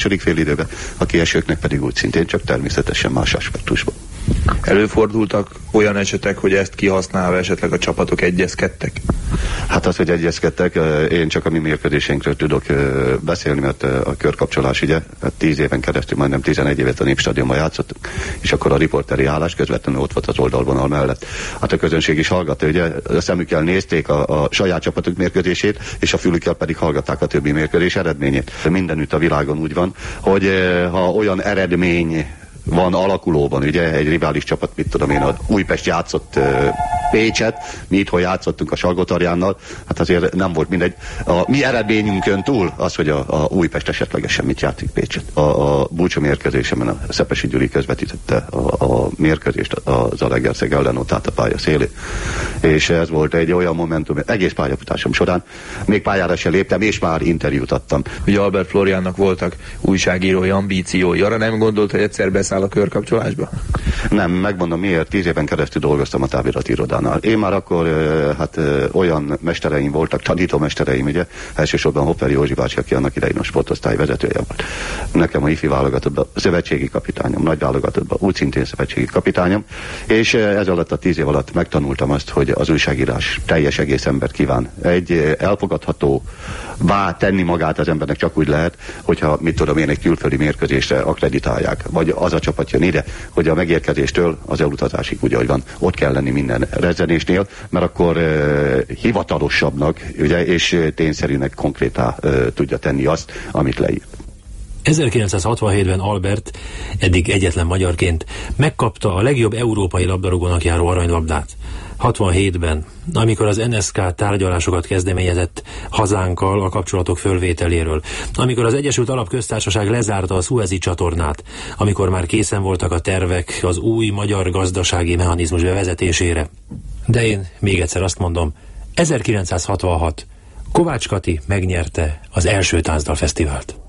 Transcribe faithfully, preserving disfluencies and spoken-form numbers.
második fél időben, a kiesőknek pedig úgy szintén, csak természetesen más aspektusban. Előfordultak olyan esetek, hogy ezt kihasználva esetleg a csapatok egyezkedtek? Hát az, hogy egyezkedtek, én csak a mi mérkőzéseinkről tudok beszélni, mert a körkapcsolás, ugye, tíz éven keresztül, majdnem tizenegy évet a Népstadionban játszottunk, és akkor a riporteri állás közvetlenül ott volt az oldalvonal mellett. Hát a közönség is hallgatta, ugye, a szemükkel nézték a, a saját csapatuk mérkőzését, és a fülükkel pedig hallgatták a többi mérkőzés eredményét. Mindenütt a világon úgy van, hogy ha olyan eredmény van alakulóban, ugye, egy rivális csapat, mit tudom én, a Újpest játszott uh, Pécset, mi itthon játszottunk a Salgótarjánnal, hát azért nem volt mindegy. A mi eredményünkön túl az, hogy a, a Újpest esetlegesen mit játszik Pécset. A, a búcsú mérkőzésemen a Szepesi Gyuri közvetítette a, a mérkőzést az Alegerszeg ellen ott át a pálya szélén. És ez volt egy olyan momentum, egész pályafutásom során, még pályára se léptem, és már interjút adtam. Ugye Albert Floriánnak voltak újságírói ambíciói, arra nem gondolt, hogy egyszer beszáll a körkapcsolásba? Nem, megmondom miért, tíz éven keresztül dolgoztam a távirati irodánál. Én már akkor hát olyan mestereim voltak, tanítómestereim, ugye, elsősorban Hopper Józsi bácsi, aki annak idején a sportosztály vezetője volt. Nekem a ifi válogatottban szövetségi kapitányom, nagy válogatottban úgy szintén szövetségi kapitányom, és ez alatt a tíz év alatt megtanultam azt, hogy az újságírás teljes egész embert kíván. Egy elfogadható vá tenni magát az embernek csak úgy lehet, hogyha, mit tudom én, egy külföldi mérkőzésre akkreditálják, vagy az a csapat jön ide, hogy a megérkezéstől az elutazásig úgy, ahogy van, ott kell lenni minden rezzenésnél, mert akkor uh, hivatalosabbnak, ugye, és uh, tényszerűnek konkrétá uh, tudja tenni azt, amit leírt. ezerkilencszázhatvanhétben Albert, eddig egyetlen magyarként, megkapta a legjobb európai labdarúgónak járó aranylabdát. hatvanhétben, amikor az en es ká tárgyalásokat kezdeményezett hazánkkal a kapcsolatok fölvételéről, amikor az Egyesült Arab Köztársaság lezárta a Szuezi csatornát, amikor már készen voltak a tervek az új magyar gazdasági mechanizmus bevezetésére. De én még egyszer azt mondom, ezerkilencszázhatvanhat Kovács Kati megnyerte az első táncdalfesztivált.